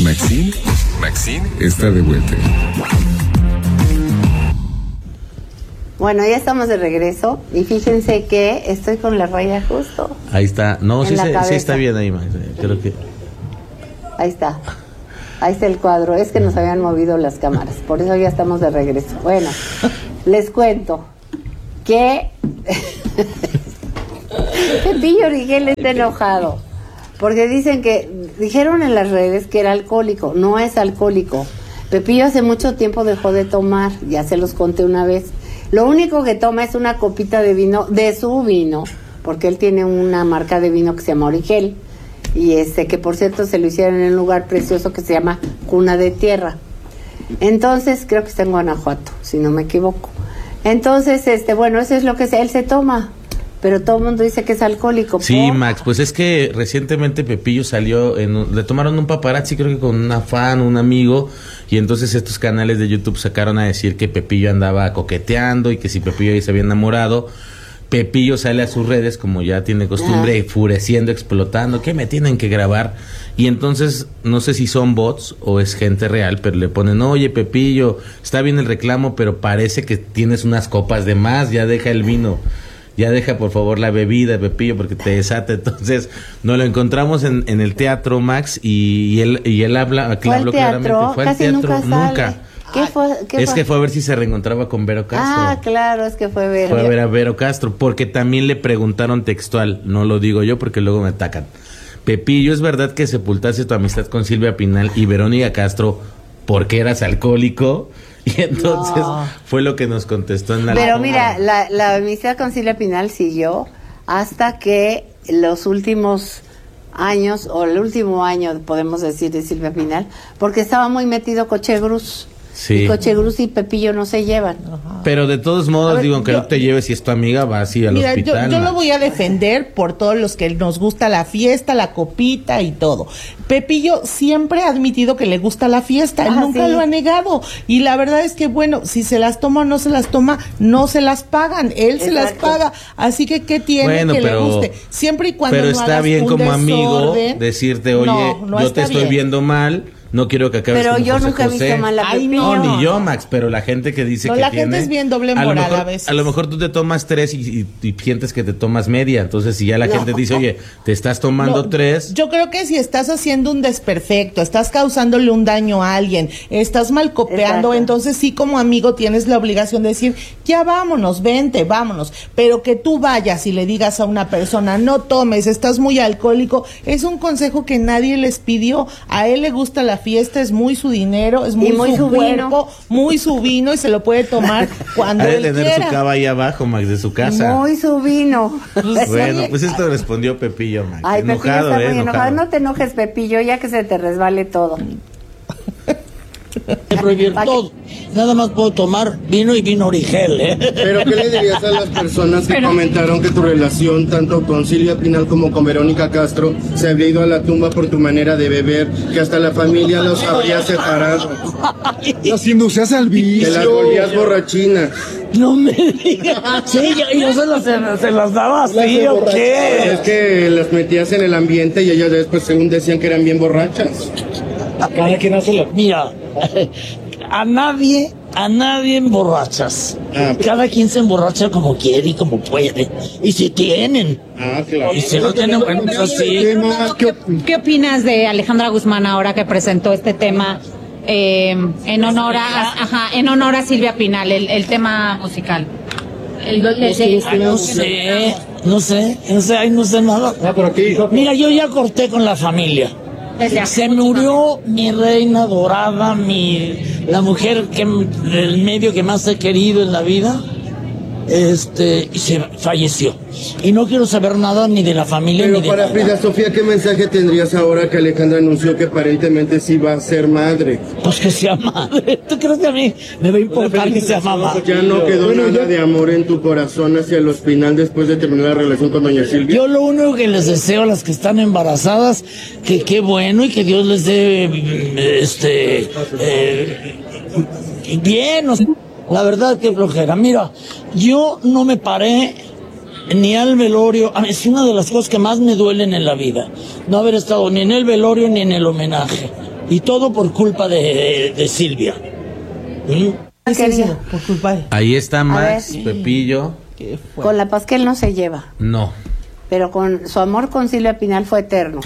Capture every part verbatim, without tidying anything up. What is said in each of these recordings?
Maxine, Maxine está de vuelta. Bueno, ya estamos de regreso y fíjense que estoy con la raya justo. Ahí está. No, sí, se, sí está bien ahí, Max. Creo que... Ahí está. Ahí está el cuadro. Es que nos habían movido las cámaras. Por eso ya estamos de regreso. Bueno, les cuento que Pepillo Origel está enojado. Porque dicen que, dijeron en las redes que era alcohólico. No es alcohólico. Pepillo hace mucho tiempo dejó de tomar. Ya se los conté una vez. Lo único que toma es una copita de vino, de su vino, porque él tiene una marca de vino que se llama Origel, y este que por cierto se lo hicieron en un lugar precioso que se llama Cuna de Tierra. Entonces, creo que está en Guanajuato, si no me equivoco. Entonces, este bueno, eso es lo que se, él se toma, pero todo el mundo dice que es alcohólico. Sí, ¿por? Max, pues es que recientemente Pepillo salió, en, le tomaron un paparazzi, creo que con una fan, un amigo, y entonces estos canales de YouTube sacaron a decir que Pepillo andaba coqueteando y que si Pepillo ahí se había enamorado. Pepillo sale a sus redes, como ya tiene costumbre, enfureciendo, explotando, que me tienen que grabar. Y entonces, no sé si son bots o es gente real, pero le ponen, oye Pepillo, está bien el reclamo, pero parece que tienes unas copas de más, ya deja el vino. Ya deja por favor la bebida, Pepillo, porque te desata. Entonces nos lo encontramos en, en el teatro, Max, y, y él y él habla, ¿Fue al teatro? Fue Casi al teatro, nunca. nunca. ¿Qué fue, qué es fue? que fue a ver si se reencontraba con Vero Castro. Ah, claro, es que fue Vero. Fue a ver a Vero Castro, porque también le preguntaron textual, no lo digo yo porque luego me atacan. Pepillo, ¿es verdad que sepultaste tu amistad con Silvia Pinal y Verónica Castro porque eras alcohólico? Y entonces no. Fue lo que nos contestó en la... Pero mira, la, la amistad con Silvia Pinal siguió hasta que los últimos años, o el último año, podemos decir, de Silvia Pinal, porque estaba muy metido Cochegruz. Sí. Y Cochegruz y Pepillo no se llevan. Ajá. Pero de todos modos, ver, digo, aunque yo, no te lleves, si es tu amiga, va así al mira, hospital. Yo, yo lo voy a defender por todos los que nos gusta la fiesta, la copita y todo. Pepillo siempre ha admitido que le gusta la fiesta, él ah, nunca sí. lo ha negado. Y la verdad es que, bueno, si se las toma o no se las toma, no se las pagan, él Exacto. se las paga. Así que, ¿qué tiene bueno, que pero, le guste? Siempre y cuando pero no está bien como desorden, amigo decirte, oye, no, no yo te estoy bien. viendo mal. No quiero que acabes pero como yo José nunca José. he visto mal a Pepillo. No, ni yo, Max, pero la gente que dice no, que la tiene... gente es bien doble moral a, mejor, a veces. A lo mejor tú te tomas tres y, y, y sientes que te tomas media. Entonces, si ya la no. gente dice, oye, te estás tomando no, tres... Yo creo que si estás haciendo un desperfecto, estás causándole un daño a alguien, estás mal copiando, Exacto. entonces sí como amigo tienes la obligación de decir, ya vámonos, vente, vámonos. Pero que tú vayas y le digas a una persona, no tomes, estás muy alcohólico, es un consejo que nadie les pidió. A él le gusta la fiesta, es muy su dinero, es muy, muy su, su cuerpo, muy su vino y se lo puede tomar cuando él tener quiera. Su cava ahí abajo, Max, de su casa. Muy su vino. Bueno, pues esto respondió Pepillo, Max. Ay, enojado, Pepillo está eh, muy enojado. enojado. No te enojes, Pepillo, ya que se te resbale todo. Prohibir todo. Nada más puedo tomar vino y vino Origel, ¿eh? Pero ¿qué le dirías a las personas que Pero... comentaron que tu relación, tanto con Silvia Pinal como con Verónica Castro, se habría ido a la tumba por tu manera de beber, que hasta la familia los habría separado? Las inducías al vicio. Que las volvías borrachinas. No me digas. Sí, yo, yo se, las, se las daba así, ¿o qué? Es que las metías en el ambiente y ellas después según decían que eran bien borrachas. Cada quien hace lo... Mira, a nadie, a nadie emborrachas. Ah, Cada quien se emborracha como quiere y como puede. Y si tienen. Ah, claro. Y si no tienen, bueno, pues así. ¿Qué, ¿Qué opinas de Alejandra Guzmán ahora que presentó este tema eh, en honor a, ajá, en honor a Silvia Pinal, el, el tema musical? El, el, el, Ay, no sé, no sé, no sé, ay, no sé nada. Ah, pero aquí, Mira, yo ya corté con la familia. Se murió mi reina dorada, mi la mujer que del medio que más he querido en la vida, este, y se falleció. Y no quiero saber nada ni de la familia Pero ni de para nada. Frida Sofía, ¿qué mensaje tendrías ahora que Alejandra anunció que aparentemente sí va a ser madre? Pues que sea madre. ¿Tú crees que a mí me va a importar que sea mamá? Ya no quedó bueno, nada ya... de amor en tu corazón hacia el Espinal después de terminar la relación con doña Silvia. Yo lo único que les deseo a las que están embarazadas, que qué bueno y que Dios les dé, este, eh, bien, o sea, la verdad que flojera. Mira, yo no me paré ni al velorio. Es una de las cosas que más me duelen en la vida, no haber estado ni en el velorio ni en el homenaje. Y todo por culpa de, de, de Silvia. ¿Mm? Sí, sí, sí, por culpa de... Ahí está Max, ver. Pepillo. Con la Pasquel no se lleva, No. pero con su amor con Silvia Pinal fue eterno.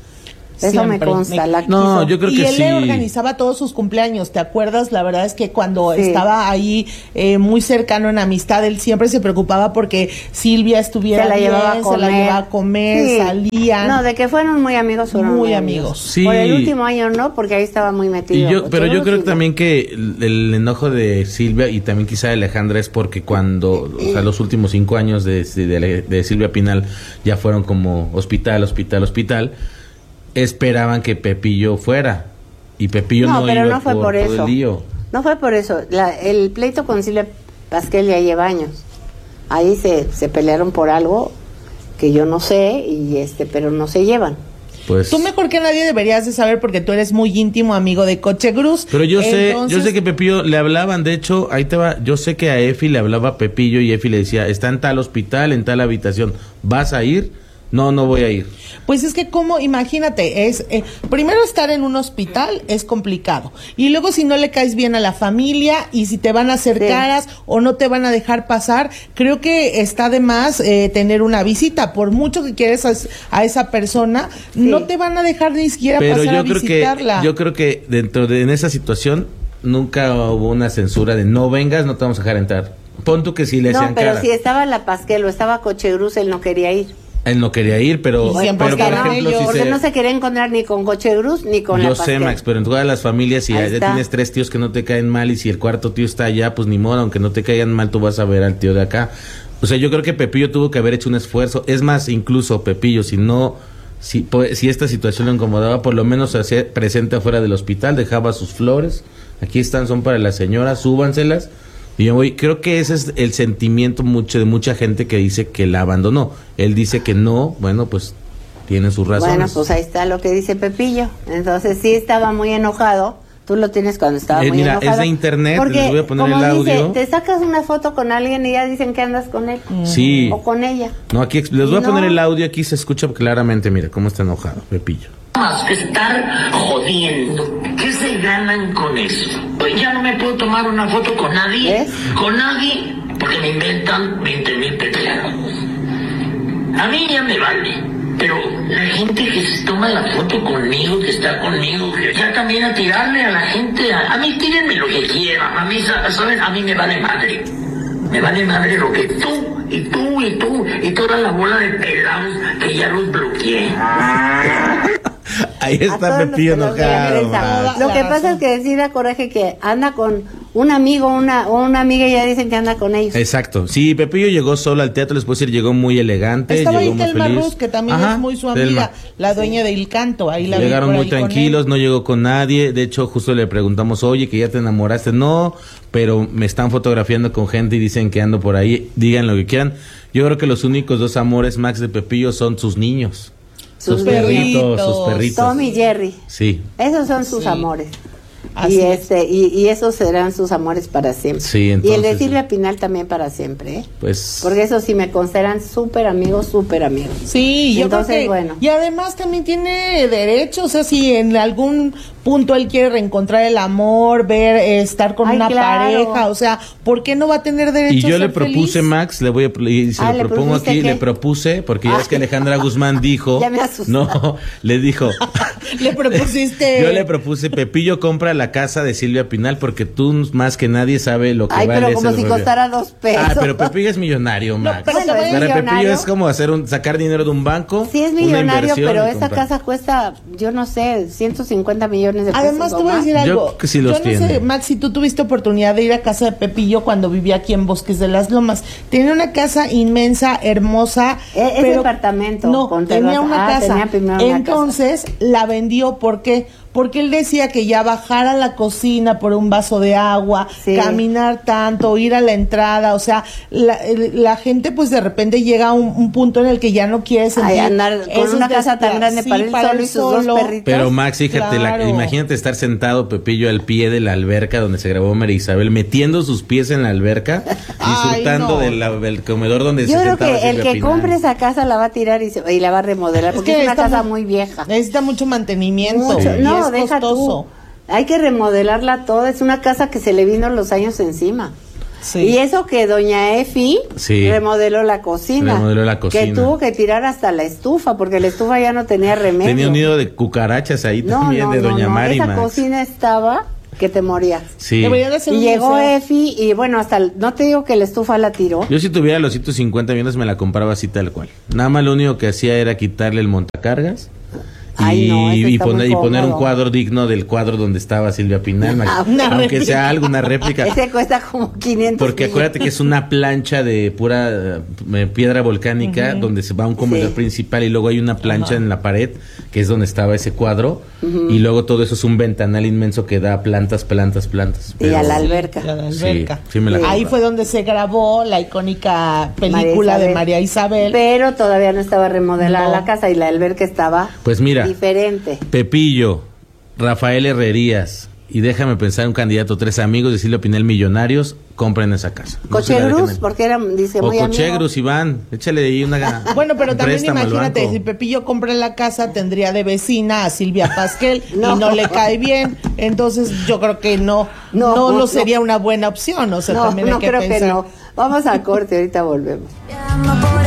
Eso Siempre. me consta. La No, quiso. yo creo y que él sí. le organizaba todos sus cumpleaños, ¿te acuerdas? La verdad es que cuando Sí. estaba ahí eh, muy cercano en amistad, él siempre se preocupaba porque Silvia estuviera se la bien, llevaba a comer. se la llevaba a comer, Sí. salían. No, de que fueron muy amigos, fueron Muy amigos. Sí. Por el último año no, porque ahí estaba muy metido. Y yo, pero yo Todos creo y- que también que el, el enojo de Silvia y también quizá de Alejandra es porque cuando, o sea, los últimos cinco años de, de, de Silvia Pinal ya fueron como hospital, hospital, hospital, esperaban que Pepillo fuera y Pepillo no, No, pero iba no fue por, por todo eso. el lío. No fue por eso. La, el pleito con Silvia Pasquel ya lleva años. Ahí se, se pelearon por algo que yo no sé, y este, pero no se llevan. Pues, Tú mejor que nadie deberías de saber porque tú eres muy íntimo amigo de Coche Cruz. pero yo sé, Entonces, yo sé que Pepillo le hablaban, de hecho, ahí te va, yo sé que a Efi le hablaba Pepillo y Efi le decía, está en tal hospital, en tal habitación, ¿vas a ir? No, no voy a ir. Pues es que como, imagínate, es eh, primero estar en un hospital es complicado. Y luego si no le caes bien a la familia y si te van a hacer Sí. caras o no te van a dejar pasar, creo que está de más eh, tener una visita. Por mucho que quieres a, a esa persona, Sí. no te van a dejar ni siquiera Pero pasar yo a creo que visitarla. yo creo que dentro de en esa situación nunca hubo una censura de no vengas, no te vamos a dejar entrar. Pon tú que sí le No, hacían pero cara. si estaba la Pasquel o estaba Cochegruz, él no quería ir. Él no quería ir, pero, Y siempre pero por estaban ejemplo, ellos. si Porque se- no se quería encontrar ni con Cochegruz ni con yo la sé, Pasquel. Max, pero en todas las familias, si Ahí ya está. tienes tres tíos que no te caen mal y si el cuarto tío está allá, pues ni modo, aunque no te caigan mal, tú vas a ver al tío de acá. O sea, yo creo que Pepillo tuvo que haber hecho un esfuerzo. Es más, incluso Pepillo, si no, si, po- si esta situación lo incomodaba, por lo menos se hacía presente afuera del hospital, dejaba sus flores. Aquí están, son para la señora, súbanselas. Y yo voy, creo que ese es el sentimiento mucho de mucha gente que dice que la abandonó. Él dice que no, bueno, pues tiene sus razones. Bueno, pues ahí está lo que dice Pepillo. Entonces sí estaba muy enojado. Tú lo tienes cuando estaba Eh, muy mira, enojado. es de internet, Porque, les voy a poner como el dice, audio. te sacas una foto con alguien y ya dicen que andas con él. Sí. O con ella. No, aquí ex- les voy a No. poner el audio, aquí se escucha claramente, mira cómo está enojado Pepillo. Más que estar jodiendo. ¿Qué se ganan con eso? Pues ya no me puedo tomar una foto con nadie. ¿Ves? Con nadie. Porque me inventan veinte mil pretextos. A mí ya me vale. Pero la gente que se toma la foto conmigo, que está conmigo, que ya también a tirarle a la gente. A, a mí tírenme lo que quieran. A mí, sa- ¿saben? A mí me vale madre. Me vale madre lo que tú, y tú, y tú, y toda la bola de pelados que ya los bloqueé. Ahí A está todos los Pepillo que los enojado. regresa. Max. Lo La que razón. pasa es que sí da coraje que anda con un amigo una, o una amiga y ya dicen que anda con ellos. Exacto. Sí, Pepillo llegó solo al teatro, les puedo decir, llegó muy elegante, Estaba llegó ahí muy Telma feliz. Ruz, que también Ajá, es muy su Telma. amiga, la dueña del Canto. Ahí la vi Llegaron por muy ahí con él. tranquilos, no llegó con nadie. De hecho, justo le preguntamos, oye, que ya te enamoraste. No, pero me están fotografiando con gente y dicen que ando por ahí. Digan lo que quieran. Yo creo que los únicos dos amores, Max, de Pepillo son sus niños. Sus Sus perritos, perritos. sus perritos. Tom y Jerry. Sí, Esos son sus Sí. amores. Así y es. este y, y esos serán sus amores para siempre. Sí, y el de entonces, Silvia Pinal también para siempre, ¿eh? pues... Porque eso sí me consideran súper amigos, súper amigos. Sí, yo Entonces, creo que, bueno. y además también tiene derecho, o sea, si en algún punto él quiere reencontrar el amor, ver, eh, estar con Ay, una claro. pareja, o sea, ¿por qué no va a tener derecho Y yo a le ser propuse, feliz? Max, le voy a y se Ah, lo ¿le propongo propusiste aquí, qué? le propuse, porque ya Ah. es que Alejandra Guzmán dijo, Ya me asusté. no, le dijo, Le propusiste. yo le propuse, Pepillo compra la casa de Silvia Pinal porque tú más que nadie sabe lo que Ay, vale pero como ese si rollo. costara dos pesos. Ah, pero Pepillo es millonario, Max. pero Bueno, es Para Pepillo millonario. es como hacer un sacar dinero de un banco. Sí es una millonario, inversión pero y esa comprar. casa cuesta, yo no sé, ciento cincuenta millones de pesos. Además, o te voy a más. decir Yo algo. creo que sí los Yo no sé, tiene. Max, si tú tuviste oportunidad de ir a casa de Pepillo cuando vivía aquí en Bosques de las Lomas. Tenía una casa inmensa, hermosa. E- ese pero- departamento No, con tenía terraza. una Ah, casa. tenía primero una Entonces, la vendió, ¿por qué? Porque él decía que ya bajar a la cocina por un vaso de agua, Sí. caminar tanto, ir a la entrada, o sea, la, el- la gente pues de repente llega a un, un punto en el que ya no quiere sentir Ay, andar con esos una casa tan despla- grande sí, para él solo y sus dos solo. perritos. Pero Max, fíjate, la- Claro. imagínate estar sentado Pepillo al pie de la alberca donde se grabó María Isabel, metiendo sus pies en la alberca, Ay, disfrutando no. de la- del comedor donde Yo se creo sentaba que el Silvia que Pinal. compre esa casa la va a tirar y, se- y la va a remodelar, porque es, una está casa mu- muy vieja. Necesita mucho mantenimiento. Mucho. Sí. No, No, es deja costoso. tú. Hay que remodelarla toda. Es una casa que se le vino los años encima. Sí. Y eso que doña Efi Sí. remodeló la cocina. Remodeló la cocina. Que tuvo que tirar hasta la estufa, porque la estufa ya no tenía remedio. Tenía un nido de cucarachas ahí no, también no, de no, doña no. Mari Esa Max. cocina estaba que te morías. Sí. Deberían de hacer Y un llegó museo. Efi y bueno, hasta el- no te digo que la estufa la tiró. Yo si tuviera los ciento cincuenta millones me la compraba así tal cual. Nada más lo único que hacía era quitarle el montacargas. Ay, y, no, ese y está poner, muy y poner un cómodo. cuadro digno del cuadro donde estaba Silvia Pinal, Max. Ah, una aunque réplica. sea alguna réplica. Ese cuesta como quinientos Porque acuérdate que es una plancha de pura eh, piedra volcánica donde se va a un comedor Sí. principal y luego hay una plancha en la pared que es donde estaba ese cuadro y luego todo eso es un ventanal inmenso que da plantas, plantas, plantas. Y a la Pero- alberca. Y a la Sí, alberca. sí me la Sí. Ahí compraba. fue donde se grabó la icónica película María de María Isabel. Pero todavía no estaba remodelada No. la casa y la alberca estaba Pues mira, diferente. Pepillo, Rafael Herrerías y déjame pensar un candidato, tres amigos de Silvia Pinal millonarios, compren esa casa. No se la dejen Cochegruz, ahí. porque era, dice, O muy amigo. Cochegruz, Iván, échale ahí una Bueno, pero un también préstamo al imagínate, banco. si Pepillo compra la casa, tendría de vecina a Silvia Pasquel No. y no le cae bien. Entonces yo creo que no, No, no, no, no sería una buena opción. O sea, No, también no hay que creo pensar. que no. Vamos a corte, ahorita volvemos. Llamo por